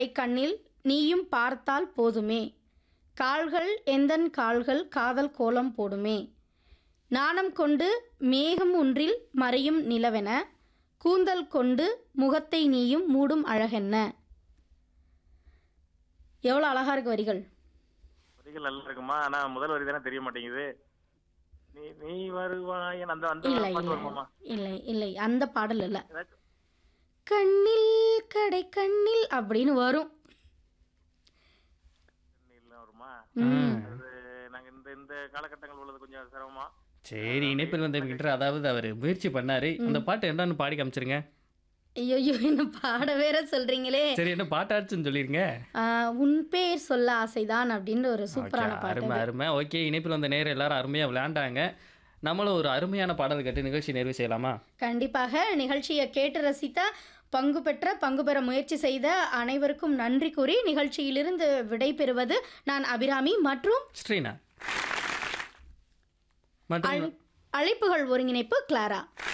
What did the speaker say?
கண்ணில் நீயும் பார்த்தால் போதுமே, கால்கள் எந்தன் கால்கள் காதல் கோலம் போடுமே, நாணம் கொண்டு மேகம் ஒன்றில் மறையும் நிலவென, கூந்தல் கொண்டு முகத்தை நீயும் மூடும் அழகென்ன. எவ்வளோ அழகா இருக்கு வரிகள். வரிகள் நல்லா இருக்குமா? ஆனா முதல் வரி தானே தெரிய மாட்டேங்குது. நீ நீ வருவாய் அந்த அந்த இல்லை பாட்டு இல்லை வருமாமா? இல்லை இல்லை அந்த பாடல் இல்லை. ஏதாச்சும் கண்ணில் கடை கண்ணில் அப்படின்னு வரும். இல்ல வருமா? ம். அது நாங்க இந்த இந்த காலகட்டங்கள் உள்ளது கொஞ்சம் சிரமமா. சரி, இணைப்பில் வந்தவங்கிட்ட அதாவது அவர் முயற்சி பண்ணாரு. அந்த பாட்டு என்னன்னு பாடி காமிச்சிருங்க. ஐயோ என்ன பாட வேற சொல்றீங்களே. சரி, என்ன பாட்டாச்சுன்னு சொல்லிருங்க. உன் பேர் சொல்ல ஆசைதான் அப்படின்னு ஒரு ஓகே, சூப்பரான பாட்டு அருமை அது. அருமை. ஓகே, இணைப்பில் வந்த நேரம் எல்லாரும் அருமையாக விளையாண்டாங்க. நம்மளும் ஒரு அருமையான பாடல் கேட்டு நிகழ்ச்சி நிறைவு செய்யலாமா? கண்டிப்பாக நிகழ்ச்சியை கேட்டு ரசித்த பங்கு பெற முயற்சி செய்த அனைவருக்கும் நன்றி கூறி நிகழ்ச்சியிலிருந்து விடைபெறுவது நான் அபிராமி மற்றும் ஸ்ரீனா மற்றும் அழைப்புகள் ஒருங்கிணைப்பு கிளாரா.